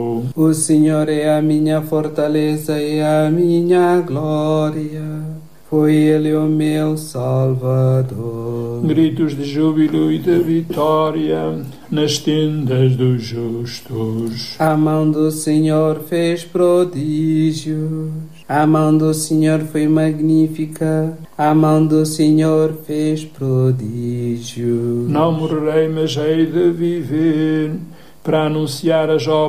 O Senhor é a minha fortaleza e a minha glória. Foi Ele o meu Salvador. Gritos de júbilo e de vitória nas tendas dos justos. A mão do Senhor fez prodígios. A mão do Senhor foi magnífica. A mão do Senhor fez prodígios. Não morrerei, mas hei de viver para anunciar as obras